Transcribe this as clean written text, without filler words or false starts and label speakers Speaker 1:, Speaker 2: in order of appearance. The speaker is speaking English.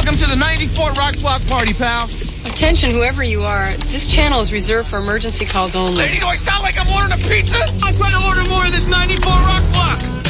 Speaker 1: Welcome to the 94 Rock Block Party, pal.
Speaker 2: Attention, whoever you are. This channel is reserved for emergency calls only.
Speaker 1: Lady, do I sound like I'm ordering a pizza? I'm trying to order more of this 94 Rock Block.